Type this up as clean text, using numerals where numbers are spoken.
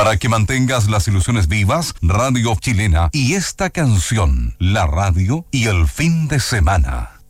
Para que mantengas las ilusiones vivas, Radio Chilena y esta canción, la radio y el fin de semana.